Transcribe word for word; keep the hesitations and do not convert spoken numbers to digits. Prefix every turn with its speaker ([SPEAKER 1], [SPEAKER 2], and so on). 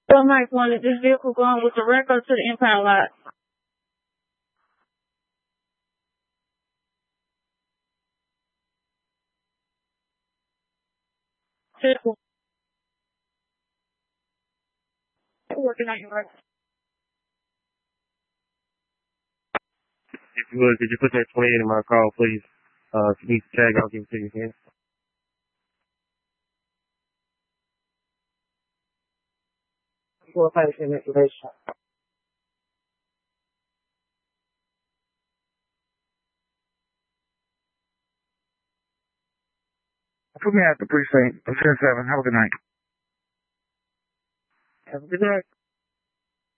[SPEAKER 1] So Mike wanted this vehicle going with the wreck or to the impound lot? Working on your record.
[SPEAKER 2] If you would, could you put that twenty-eight in my call, please? Uh, if you need to tag, I'll give it to you again.
[SPEAKER 1] For patient information.
[SPEAKER 3] Put me at the precinct. I'm ten seven. Have a good night.
[SPEAKER 1] Have a good night.